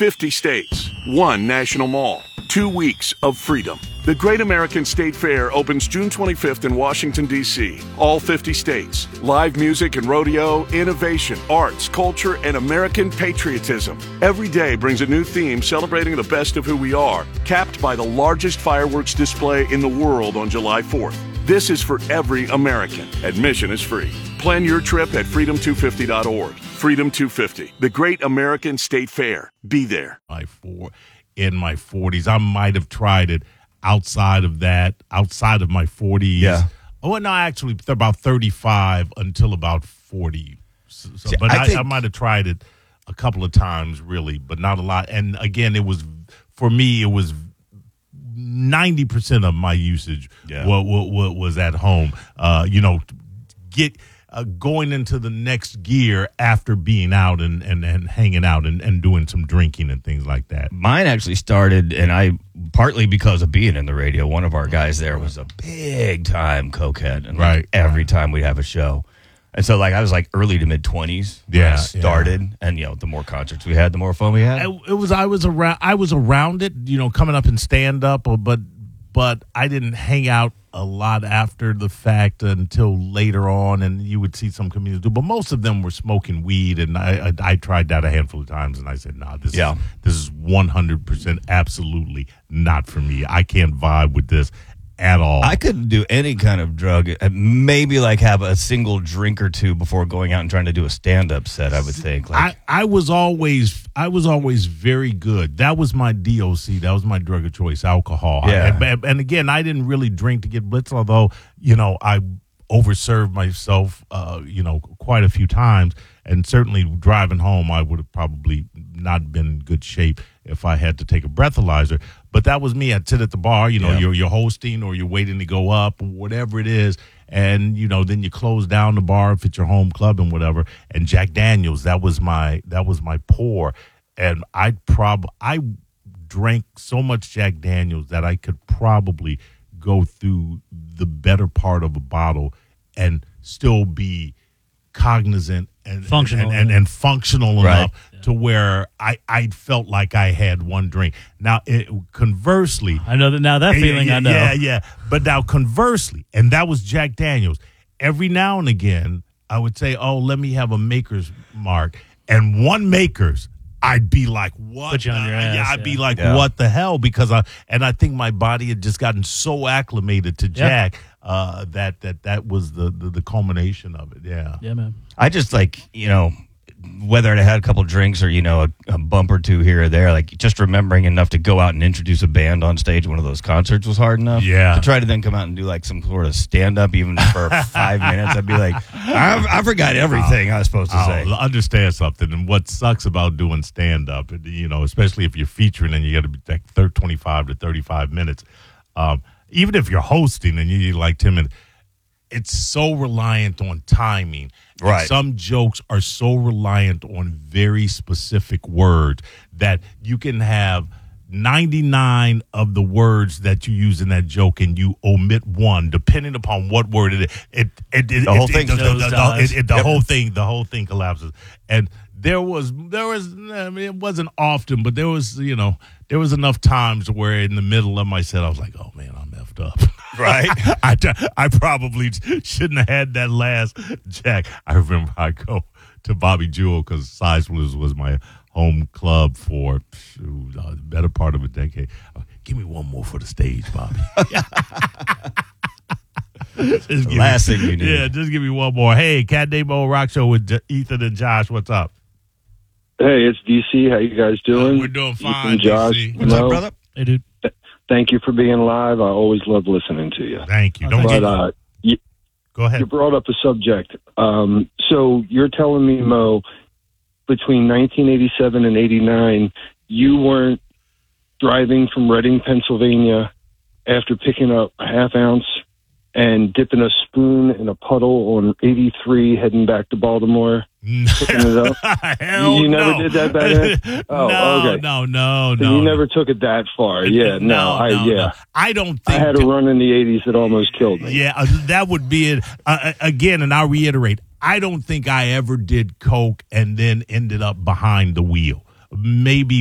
50 states, 1 national mall, 2 weeks of freedom. The Great American State Fair opens June 25th in Washington, D.C. All 50 states. Live music and rodeo, innovation, arts, culture, and American patriotism. Every day brings a new theme celebrating the best of who we are, capped by the largest fireworks display in the world on July 4th. This is for every American. Admission is free. Plan your trip at freedom250.org. Freedom 250, the Great American State Fair. Be there. In my 40s, I might have tried it outside of my 40s. Yeah. Oh, no, actually, about 35 until about 40. But I might have tried it a couple of times, really, but not a lot. And again, for me, it was 90% of my usage was at home. Going into the next gear after being out and hanging out and doing some drinking and things like that. Mine actually started, and partly because of being in the radio, one of our guys there was a big time cokehead, and every time we'd have a show. And so I was early to mid 20s when I started, and the more concerts we had, the more fun we had. I was around it, coming up and stand up, but I didn't hang out a lot after the fact until later on, and you would see some comedians do. But most of them were smoking weed, and I tried that a handful of times, and I said, "Nah, this is 100% absolutely not for me. I can't vibe with this at all." I couldn't do any kind of drug. Maybe have a single drink or two before going out and trying to do a stand-up set. I would think. I was always very good. That was my DOC. That was my drug of choice, alcohol. Yeah. And again, I didn't really drink to get blitzed, although I overserved myself, quite a few times. And certainly driving home, I would have probably not been in good shape if I had to take a breathalyzer. But that was me. I'd sit at the bar, you're hosting or you're waiting to go up or whatever it is. And, then you close down the bar if it's your home club and whatever. And Jack Daniels, that was my pour. And I drank so much Jack Daniels that I could probably go through the better part of a bottle and still be cognizant and functional enough to where I felt like I had one drink. Now, conversely, I know that feeling. I know. Yeah. But now, conversely, and that was Jack Daniels. Every now and again, I would say, "Oh, let me have a Maker's Mark," and one Maker's, I'd be like, "What?" Put you on your ass, I'd be like, "What the hell?" Because I think my body had just gotten so acclimated to Jack. That was the culmination of it. Yeah, man. I just whether I had a couple drinks or a bump or two here or there, just remembering enough to go out and introduce a band on stage at one of those concerts was hard enough. Yeah. To try to then come out and do some sort of stand up even for 5 minutes, I'd be like, I forgot everything I was supposed to say. Understand something, and what sucks about doing stand up, especially if you're featuring and you got to be 25 to 35 minutes. Even if you're hosting and you like Tim, and it's so reliant on timing. Right. And some jokes are so reliant on very specific words that you can have 99 of the words that you use in that joke and you omit one, depending upon what word it is. The whole thing collapses. And there was it wasn't often, but there was enough times where in the middle of my set I was like, "Oh man, I'm effed up." Right. I probably shouldn't have had that last Jack. I remember I go to Bobby Jewell because Sizewell's was my home club for the better part of a decade. Give me one more for the stage, Bobby. Last thing you need. Yeah, just give me one more. Hey, Cat Damo Rock Show with Ethan and Josh. What's up? Hey, it's DC. How you guys doing? We're doing fine, Ethan, Josh. DC. What's up, brother? Hey, dude. Thank you for being live. I always love listening to you. Thank you. Go ahead. You brought up a subject. So you're telling me, Mo, between 1987 and 89, you weren't driving from Reading, Pennsylvania, after picking up a half ounce and dipping a spoon in a puddle on 83 heading back to Baltimore? Picking it up? You never did that back then? Oh, okay. No. So you never took it that far. Yeah, no. I don't think I had a run in the 80s that almost killed me. Yeah, that would be it. Again, and I'll reiterate, I don't think I ever did coke and then ended up behind the wheel. Maybe